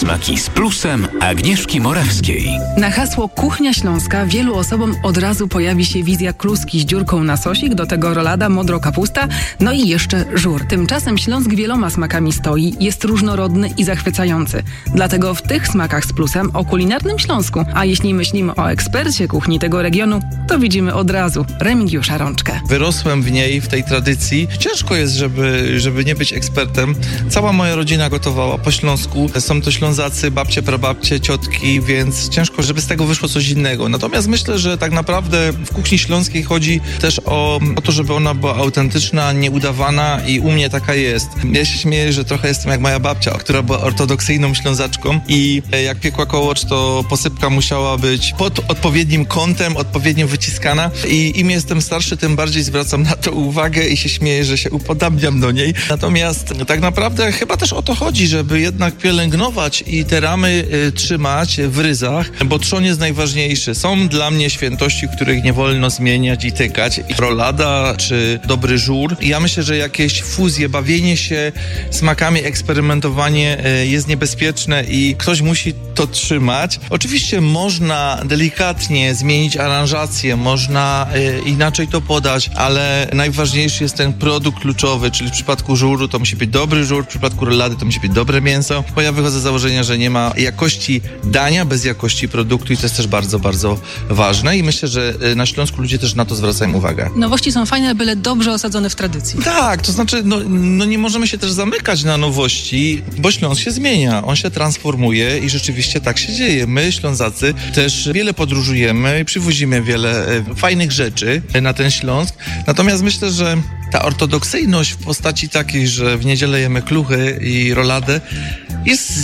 Smaki z plusem Agnieszki Morawskiej. Na hasło Kuchnia Śląska wielu osobom od razu pojawi się wizja kluski z dziurką na sosik, do tego rolada, modro kapusta, no i jeszcze żur. Tymczasem Śląsk wieloma smakami stoi, jest różnorodny i zachwycający. Dlatego w tych smakach z plusem o kulinarnym Śląsku, a jeśli myślimy o ekspercie kuchni tego regionu, to widzimy od razu Remigiusza Rączkę. Wyrosłem w niej, w tej tradycji. Ciężko jest, żeby nie być ekspertem. Cała moja rodzina gotowała po śląsku. Są to Ślązacy, babcie, prababcie, ciotki, więc ciężko, żeby z tego wyszło coś innego. Natomiast myślę, że tak naprawdę w kuchni śląskiej chodzi też o to, żeby ona była autentyczna, nieudawana i u mnie taka jest. Ja się śmieję, że trochę jestem jak moja babcia, która była ortodoksyjną Ślązaczką i jak piekła kołocz, to posypka musiała być pod odpowiednim kątem, odpowiednio wyciskana i im jestem starszy, tym bardziej zwracam na to uwagę i się śmieję, że się upodabniam do niej. Natomiast tak naprawdę chyba też o to chodzi, żeby jednak pielęgnować i te ramy trzymać w ryzach, bo trzon jest najważniejszy. Są dla mnie świętości, których nie wolno zmieniać i tykać. I rolada czy dobry żur. I ja myślę, że jakieś fuzje, bawienie się smakami, eksperymentowanie jest niebezpieczne i ktoś musi to trzymać. Oczywiście można delikatnie zmienić aranżację, można inaczej to podać, ale najważniejszy jest ten produkt kluczowy, czyli w przypadku żuru to musi być dobry żur, w przypadku rolady to musi być dobre mięso, bo ja wychodzę z założenia, że nie ma jakości dania bez jakości produktu i to jest też bardzo, bardzo ważne i myślę, że na Śląsku ludzie też na to zwracają uwagę. Nowości są fajne, byle dobrze osadzone w tradycji. Tak, to znaczy no nie możemy się też zamykać na nowości, bo Śląsk się zmienia, on się transformuje i rzeczywiście tak się dzieje. My, Ślązacy, też wiele podróżujemy i przywozimy wiele fajnych rzeczy na ten Śląsk, natomiast myślę, że ta ortodoksyjność w postaci takiej, że w niedzielę jemy kluchy i roladę jest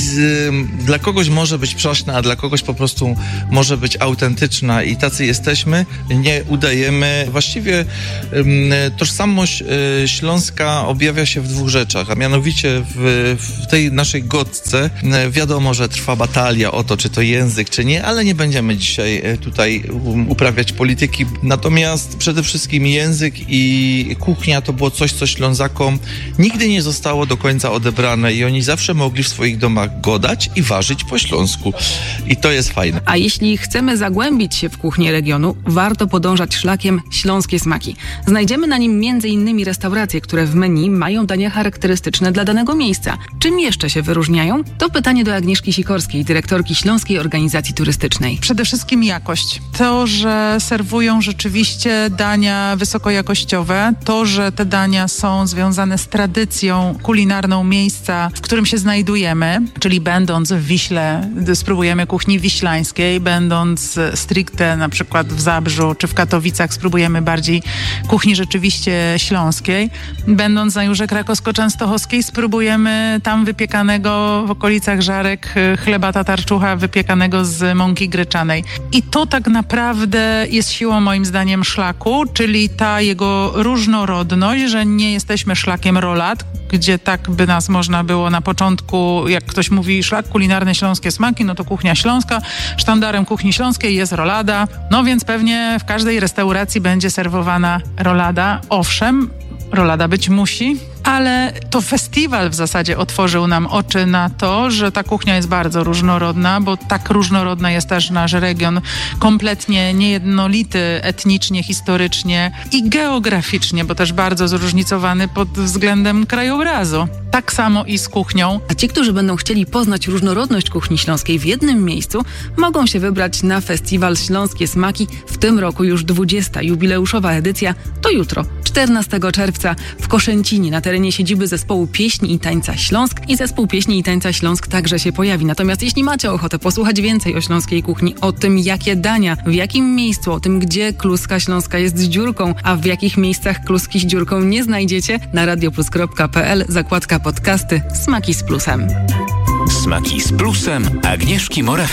dla kogoś może być przaśna, a dla kogoś po prostu może być autentyczna i tacy jesteśmy, nie udajemy. Właściwie tożsamość śląska objawia się w dwóch rzeczach, a mianowicie w tej naszej gotce wiadomo, że trwa batalia o to, czy to język, czy nie, ale nie będziemy dzisiaj tutaj uprawiać polityki. Natomiast przede wszystkim język i kuchnia to było coś, co Ślązakom nigdy nie zostało do końca odebrane i oni zawsze mogli w swoich domach godać i ważyć po śląsku. I to jest fajne. A jeśli chcemy zagłębić się w kuchnię regionu, warto podążać szlakiem Śląskie Smaki. Znajdziemy na nim m.in. restauracje, które w menu mają dania charakterystyczne dla danego miejsca. Czym jeszcze się wyróżniają? To pytanie do Agnieszki Sikorskiej, dyrektorki Śląskiej Organizacji Turystycznej. Przede wszystkim jakość. To, że serwują rzeczywiście dania wysokojakościowe, to, że te dania są związane z tradycją kulinarną miejsca, w którym się znajdujemy, czyli będąc w Wiśle, spróbujemy kuchni wiślańskiej, będąc stricte na przykład w Zabrzu czy w Katowicach spróbujemy bardziej kuchni rzeczywiście śląskiej, będąc na Jurze Krakowsko-Częstochowskiej spróbujemy tam wypiekanego w okolicach Żarek chleba tatarczucha wypiekanego z mąki gryczanej. I to tak naprawdę jest siłą moim zdaniem szlaku, czyli ta jego różnorodność, że nie jesteśmy szlakiem rolad, gdzie tak by nas można było na początku, jak ktoś mówi szlak kulinarny Śląskie Smaki, no to kuchnia śląska, sztandarem kuchni śląskiej jest rolada, no więc pewnie w każdej restauracji będzie serwowana rolada. Owszem, rolada być musi, ale to festiwal w zasadzie otworzył nam oczy na to, że ta kuchnia jest bardzo różnorodna, bo tak różnorodna jest też nasz region, kompletnie niejednolity etnicznie, historycznie i geograficznie, bo też bardzo zróżnicowany pod względem krajobrazu. Tak samo i z kuchnią. A ci, którzy będą chcieli poznać różnorodność kuchni śląskiej w jednym miejscu, mogą się wybrać na festiwal Śląskie Smaki. W tym roku już 20. jubileuszowa edycja. To jutro, 14 czerwca w Koszęcinie na terenie siedziby Zespołu Pieśni i Tańca Śląsk i Zespół Pieśni i Tańca Śląsk także się pojawi. Natomiast jeśli macie ochotę posłuchać więcej o śląskiej kuchni, o tym jakie dania, w jakim miejscu, o tym gdzie kluska śląska jest z dziurką, a w jakich miejscach kluski z dziurką nie znajdziecie, na radioplus.pl zakładka podcasty Smaki z plusem. Smaki z plusem Agnieszki Morawskiej.